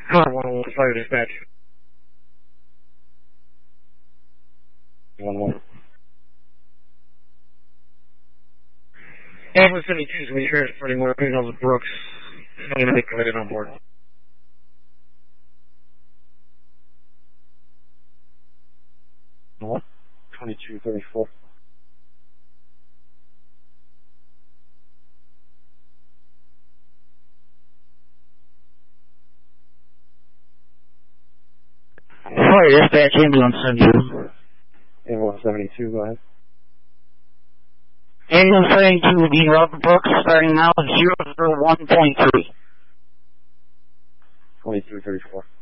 111 fire dispatch. 1-1. Ambulance 72 is going to be transporting more criminals with Brooks. I'm going to make credit on board. What? 2234. Fire dispatch, ambulance 72. Ambulance 72, go ahead. Ambulance 72 will be Robert Brooks, starting now at 001.3. 2234.